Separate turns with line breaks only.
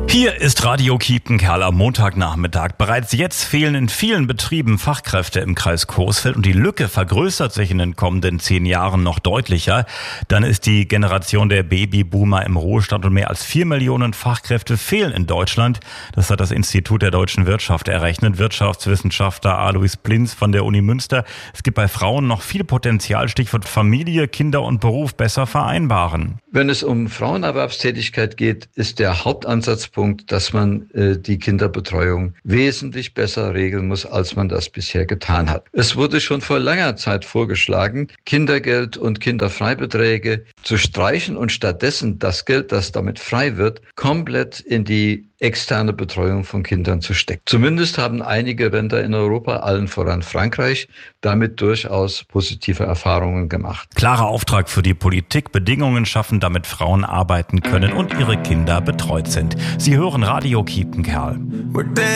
Hier ist Radio Kiepenkerl am Montagnachmittag. Bereits jetzt fehlen in vielen Betrieben Fachkräfte im Kreis Coesfeld und die Lücke vergrößert sich in den kommenden 10 Jahren noch deutlicher. Dann ist die Generation der Babyboomer im Ruhestand und mehr als 4 Millionen Fachkräfte fehlen in Deutschland. Das hat das Institut der deutschen Wirtschaft errechnet. Wirtschaftswissenschaftler Alois Plinz von der Uni Münster. Es gibt bei Frauen noch viel Potenzial, Stichwort Familie, Kinder und Beruf besser vereinbaren.
Wenn es um Frauenerwerbstätigkeit geht, ist der Hauptansatzpunkt, dass man die Kinderbetreuung wesentlich besser regeln muss, als man das bisher getan hat. Es wurde schon vor langer Zeit vorgeschlagen, Kindergeld und Kinderfreibeträge zu streichen und stattdessen das Geld, das damit frei wird, komplett in die externe Betreuung von Kindern zu stecken. Zumindest haben einige Länder in Europa, allen voran Frankreich, damit durchaus positive Erfahrungen gemacht.
Klarer Auftrag für die Politik, Bedingungen schaffen, damit Frauen arbeiten können und ihre Kinder betreut sind. Sie hören Radio Kiepenkerl.